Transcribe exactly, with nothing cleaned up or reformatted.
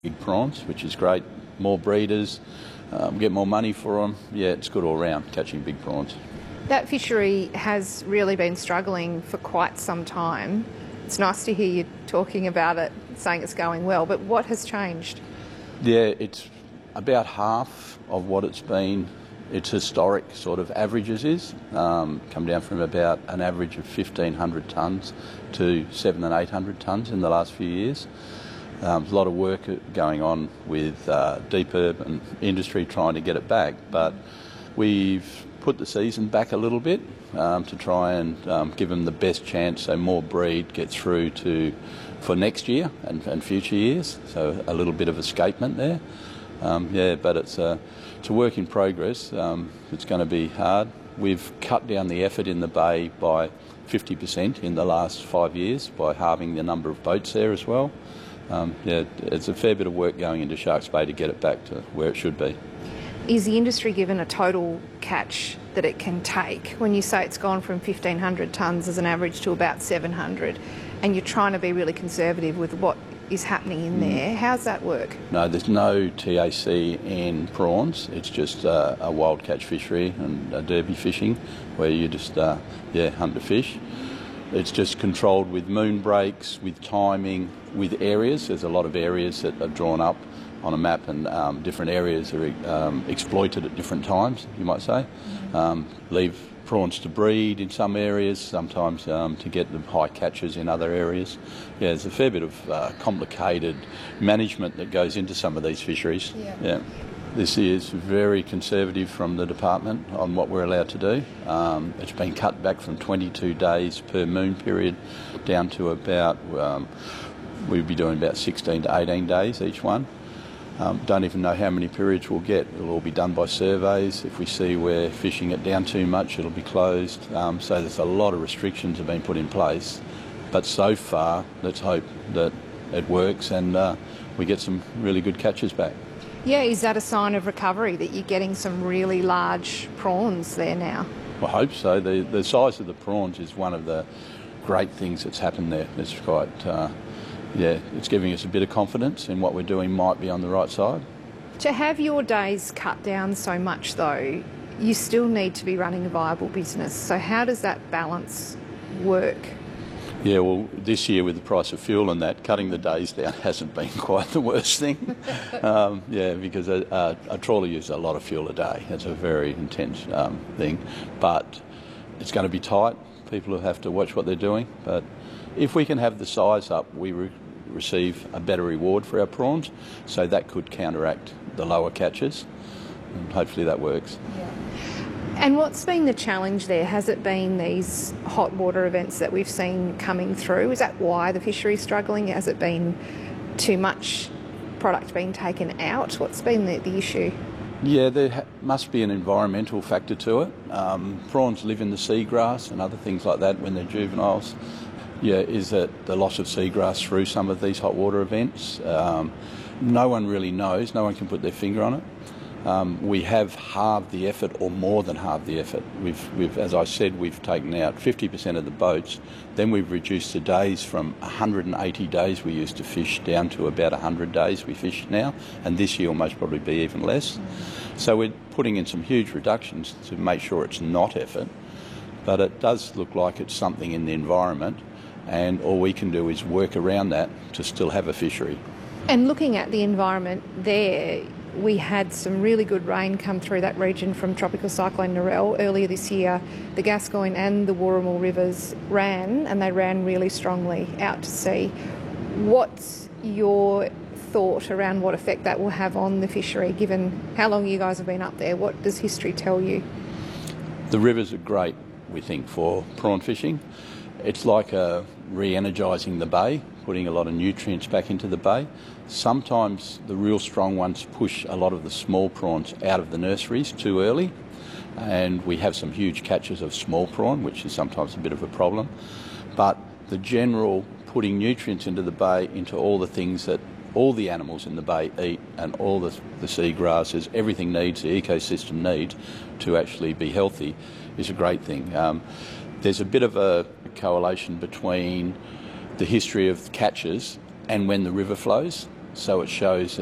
big prawns, which is great. More breeders, um, get more money for them. Yeah, it's good all round, catching big prawns. That fishery has really been struggling for quite some time. It's nice to hear you talking about it, saying it's going well, but what has changed? Yeah, it's about half of what it's been, its historic sort of averages is. Um, come down from about an average of fifteen hundred tonnes to seven and eight hundred tonnes in the last few years. Um, there's a lot of work going on with uh, deep urban industry trying to get it back, but we've put the season back a little bit um, to try and um, give them the best chance so more breed get through to for next year and, and future years. So a little bit of escapement there. Um, yeah, but it's a, it's a work in progress. Um, it's going to be hard. We've cut down the effort in the bay by fifty percent in the last five years by halving the number of boats there as well. Um, yeah, it's a fair bit of work going into Sharks Bay to get it back to where it should be. Is the industry given a total catch that it can take? When you say it's gone from fifteen hundred tonnes as an average to about seven hundred, and you're trying to be really conservative with what is happening in there, how's that work? No, there's no T A C in prawns. It's just uh, a wild catch fishery and a derby fishing where you just uh, yeah hunt the fish. It's just controlled with moon breaks, with timing, with areas. There's a lot of areas that are drawn up on a map, and um, different areas are um, exploited at different times, you might say. Um, leave prawns to breed in some areas, sometimes um, to get the high catches in other areas. Yeah, there's a fair bit of uh, complicated management that goes into some of these fisheries. Yeah. Yeah. This is very conservative from the department on what we're allowed to do. Um, it's been cut back from twenty-two days per moon period down to about, um, we'd be doing about sixteen to eighteen days each one. Um, don't even know how many periods we'll get. It'll all be done by surveys. If we see we're fishing it down too much, it'll be closed. Um, so there's a lot of restrictions have been put in place. But so far, let's hope that it works and uh, we get some really good catches back. Yeah, is that a sign of recovery, that you're getting some really large prawns there now? I hope so. The, the size of the prawns is one of the great things that's happened there. It's quite... Uh, Yeah, it's giving us a bit of confidence in what we're doing might be on the right side. To have your days cut down so much though, you still need to be running a viable business. So how does that balance work? Yeah, well, this year with the price of fuel and that, cutting the days down hasn't been quite the worst thing. um, yeah, because a, a, a trawler uses a lot of fuel a day. It's a very intense um, thing. But it's going to be tight. People will have to watch what they're doing. But if we can have the size up, we re- receive a better reward for our prawns, so that could counteract the lower catches, and hopefully that works. Yeah. And what's been the challenge there? Has it been these hot water events that we've seen coming through? Is that why the fishery's struggling? Has it been too much product being taken out? What's been the, the issue? Yeah, there ha- must be an environmental factor to it. Um, prawns live in the seagrass and other things like that when they're juveniles. Yeah, is that the loss of seagrass through some of these hot water events. Um, no one really knows, no one can put their finger on it. Um, we have halved the effort, or more than halved the effort. We've, we've, as I said, we've taken out fifty percent of the boats. Then we've reduced the days from one hundred eighty days we used to fish down to about one hundred days we fish now, and this year will most probably be even less. So we're putting in some huge reductions to make sure it's not effort, but it does look like it's something in the environment, and all we can do is work around that to still have a fishery. And looking at the environment there, we had some really good rain come through that region from Tropical Cyclone Narelle earlier this year. The Gascoyne and the Wooramel rivers ran, and they ran really strongly out to sea. What's your thought around what effect that will have on the fishery, given how long you guys have been up there? What does history tell you? The rivers are great, we think, for prawn fishing. It's like uh, re-energising the bay, putting a lot of nutrients back into the bay. Sometimes the real strong ones push a lot of the small prawns out of the nurseries too early, and we have some huge catches of small prawn, which is sometimes a bit of a problem. But the general putting nutrients into the bay, into all the things that all the animals in the bay eat, and all the, the seagrasses, everything needs, the ecosystem needs to actually be healthy, is a great thing. Um, there's a bit of a correlation between the history of catches and when the river flows. so it shows that